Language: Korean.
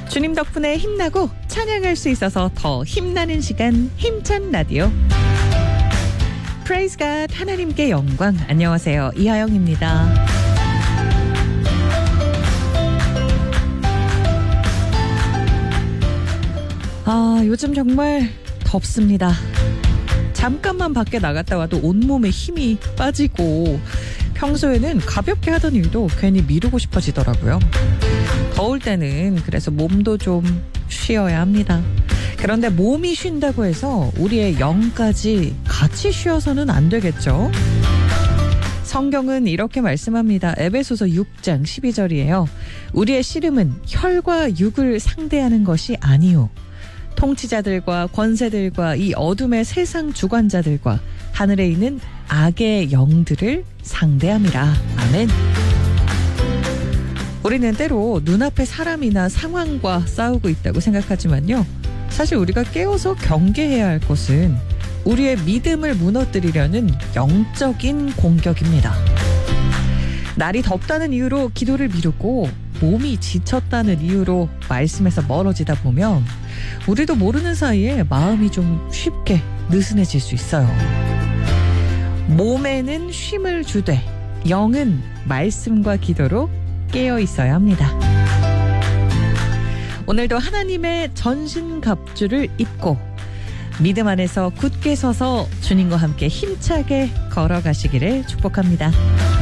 주님 덕분에 힘나고 찬양할 수 있어서 더 힘나는 시간, 힘찬 라디오. Praise God, 하나님께 영광. 안녕하세요, 이하영입니다. 요즘 정말 덥습니다. 잠깐만 밖에 나갔다 와도 온몸에 힘이 빠지고 평소에는 가볍게 하던 일도 괜히 미루고 싶어지더라고요. 더울 때는 그래서 몸도 좀 쉬어야 합니다. 그런데 몸이 쉰다고 해서 우리의 영까지 같이 쉬어서는 안 되겠죠? 성경은 이렇게 말씀합니다. 에베소서 6장 12절이에요. 우리의 씨름은 혈과 육을 상대하는 것이 아니요. 통치자들과 권세들과 이 어둠의 세상 주관자들과 하늘에 있는 악의 영들을 상대함이라. 아멘. 우리는 때로 눈앞의 사람이나 상황과 싸우고 있다고 생각하지만요. 사실 우리가 깨어서 경계해야 할 것은 우리의 믿음을 무너뜨리려는 영적인 공격입니다. 날이 덥다는 이유로 기도를 미루고 몸이 지쳤다는 이유로 말씀에서 멀어지다 보면 우리도 모르는 사이에 마음이 좀 쉽게 느슨해질 수 있어요. 몸에는 쉼을 주되 영은 말씀과 기도로 깨어 있어야 합니다. 오늘도 하나님의 전신갑주를 입고 믿음 안에서 굳게 서서 주님과 함께 힘차게 걸어가시기를 축복합니다.